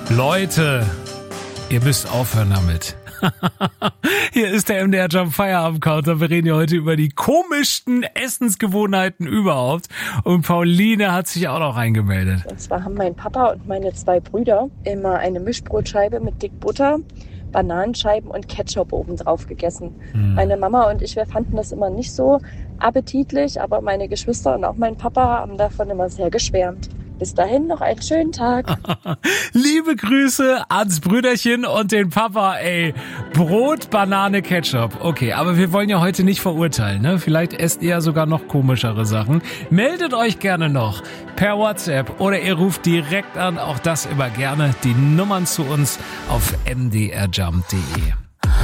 Leute, ihr müsst aufhören damit. Hier ist der MDR Jump Feierabend Counter. Wir reden ja heute über die komischsten Essensgewohnheiten überhaupt. Und Pauline hat sich auch noch reingemeldet. Und zwar haben mein Papa und meine 2 Brüder immer eine Mischbrotscheibe mit dick Butter, Bananenscheiben und Ketchup oben drauf gegessen. Meine Mama und ich, wir fanden das immer nicht so appetitlich, aber meine Geschwister und auch mein Papa haben davon immer sehr geschwärmt. Bis dahin noch einen schönen Tag. Liebe Grüße ans Brüderchen und den Papa, ey. Brot, Banane, Ketchup. Okay, aber wir wollen ja heute nicht verurteilen, ne? Vielleicht esst ihr ja sogar noch komischere Sachen. Meldet euch gerne noch per WhatsApp oder ihr ruft direkt an. Auch das immer gerne. Die Nummern zu uns auf mdrjump.de.